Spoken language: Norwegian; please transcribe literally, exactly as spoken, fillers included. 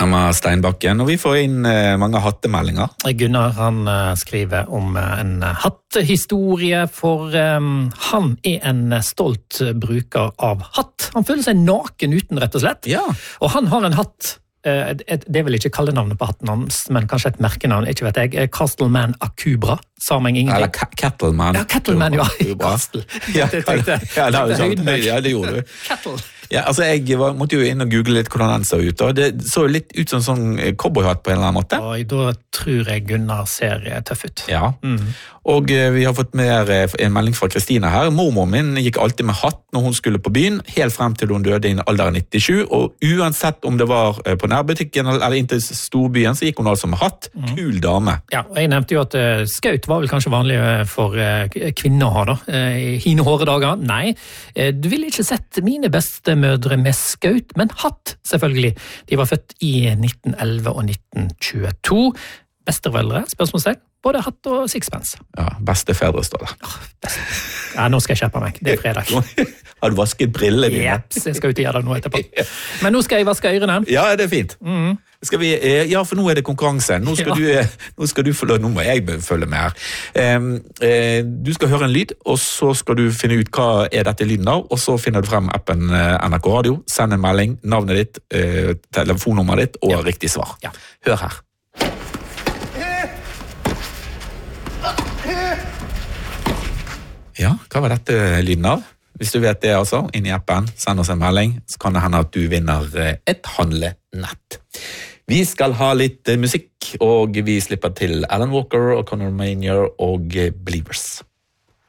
Emma Steinbakken, og vi får inn mange hattemeldinger. Gunnar, han skriver om en hattehistorie, for um, han er en stolt bruker av hatt. Han føler seg naken uten, rett og slett. Ja. Og han har en hatt, uh, et, det er vel ikke kallenavnet på hatten hans, men kanskje et merkenavn, ikke vet jeg, Castleman Akubra, sa meg ingenting. Eller Cattleman. Ja, Cattleman, ja. Castle. Ja, det, ja, det, det, ja, det gjorde du. Cattle. Ja, altså jeg var, måtte jo inn og google litt hvordan den så ut, og det så litt ut som en sånn cowboyhatt på en eller annen måte. Oi, da tror jeg Gunnar ser tøff ut. Ja, mm. og vi har fått mer en melding fra Kristina her. Mormor min gikk alltid med hatt når hun skulle på byen, helt frem til hun døde i en alder av nittisju, og uansett om det var på nærbutikken eller inntil storbyen, så gikk hun altså med hatt. Mm. Kul dame. Ja, og jeg nevnte jo at uh, skaut var vel kanskje vanlig for uh, kvinner å ha da, uh, i hine hårde dager. Nei, uh, du ville ikke sett mine beste mødre med skaut, men hatt, selvfølgelig. De var født i nitten elleve og nitten tjueto. Besteforeldre, spørsmålstegn, både hatt og sixpence. Ja, bestefedre står det. Oh, best. Ja, nå skal jeg skjerpe meg. Det er fredag. Har du vasket brillene dine? Jeps, jeg skal ut og gjøre det nå etterpå. Men nå skal jeg vaske ørene. Ja, det er fint. Mm. Skal vi, ja, for nå er det konkurranse. Nå skal, ja. du, nå skal du følge, nå må jeg følge med her. Um, uh, du skal høre en lyd, og så skal du finne ut hva er dette lyden av, og så finner du frem appen N R K Radio, send en melding, navnet ditt, uh, telefonnummeret ditt, og ja. Riktig svar. Ja. Hør her. Ja, hva var dette lyden av? Hvis du vet det altså, inn i appen, send oss en melding, så kan det hende at du vinner et handlenett. Vi skal ha litt musikk, og vi slipper til Alan Walker og Conor Maynard og Believers.